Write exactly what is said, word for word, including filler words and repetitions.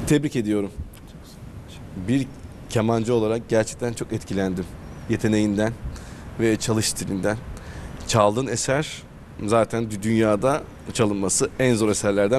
Tebrik ediyorum. Bir kemancı olarak gerçekten çok etkilendim. Yeteneğinden ve çalış stilinden. Çaldığın eser zaten dünyada çalınması en zor eserlerden